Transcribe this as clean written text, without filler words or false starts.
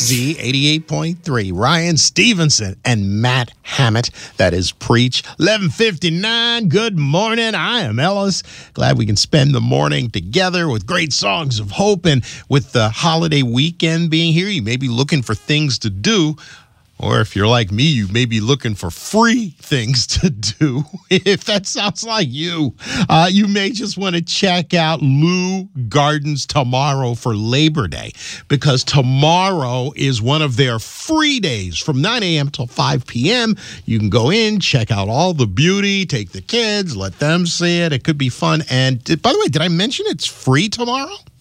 KFZ 88.3. Ryan Stevenson and Matt Hammett. That is Preach. 11:59. Good morning. I am Ellis. Glad we can spend the morning together with great songs of hope. And with the holiday weekend being here, you may be looking for things to do. Or if you're like me, you may be looking for free things to do. If that sounds like you, you may just want to check out Lou Gardens tomorrow for Labor Day, because tomorrow is one of their free days from 9 a.m. till 5 p.m. You can go in, check out all the beauty, take the kids, let them see it. It could be fun. And by the way, did I mention it's free tomorrow?